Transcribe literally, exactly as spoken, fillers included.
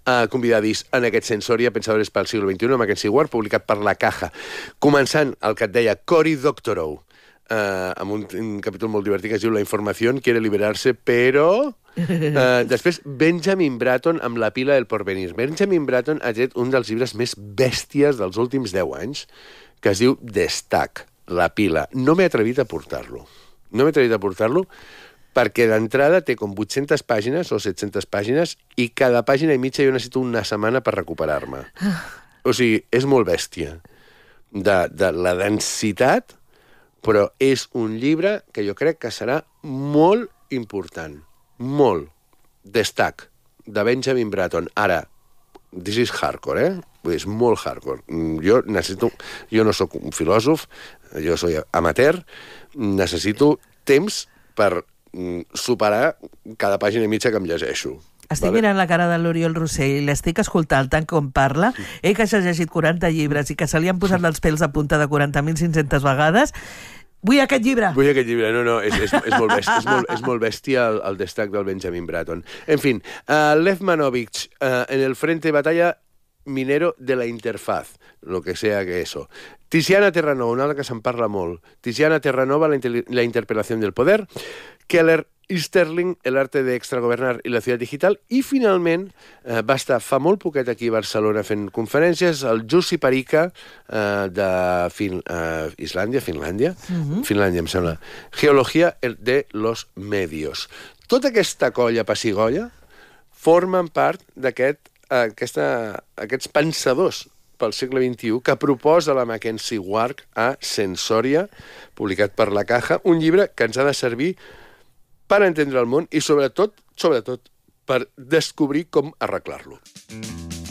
uh, convidadis en aquest Sensoria, Pensadores pel siglo veintiuno, Mackenzie Ward, publicat per La Caja. Començant el que et deia Cory Doctorow, uh, amb un, un capítol molt divertit que es diu La informació quiere liberarse, però... Uh, després, Benjamin Bratton amb La pila del porvenir. Benjamin Bratton ha tret un dels llibres més bèsties dels últims deu anys, que es diu The Stack, La pila. No m'he atrevit a portar-lo. No m'he atrevit a portar-lo perquè d'entrada té com vuit-centes pàgines o set-centes pàgines i cada pàgina i mitja jo necessito una setmana per recuperar-me. O sigui, és molt bèstia de, de la densitat, però és un llibre que jo crec que serà molt important. Molt. The Stack, de Benjamin Bratton. Ara, this is hardcore, eh? Vull dir, és molt hardcore. Jo necessito... Jo no sóc un filòsof, jo soy amateur, necessito temps per superar cada pàgina i mitja que em llegeixo. Estic vale? mirant la cara de l'Oriol Rossell i l'estic escoltant tant com parla. Ell que s'ha llegit quaranta llibres i que se li han posat els pèls a punta de quaranta mil cinc-centes vegades... Vull aquest llibre! Vull aquest llibre, no, no, és, és, és, molt, bèstia, és, molt, és molt bèstia el, el destac del Benjamin Bratton. En fin, uh, Lev Manovich, uh, en el frente de batalla minero de la interfaz, lo que sea que eso. Tiziana Terranova, una altra que se'n parla molt. Tiziana Terranova, la, la interpelació del poder. Keller Easterling, el arte de extragovernar i la ciutat digital, i finalment eh, va estar fa molt poquet aquí a Barcelona fent conferències el Jussi Parikka eh, de fin, eh, Islàndia, Finlàndia, uh-huh. Finlàndia em sembla, Geologia de los medios. Tota aquesta colla passigolla formen part d'aquest, eh, aquesta, aquests pensadors pel segle vint-i-u que proposa la Mackenzie Ward a Sensoria, publicat per La Caja, un llibre que ens ha de servir per entendre el món i, sobretot, sobretot, per descobrir com arreglar-lo.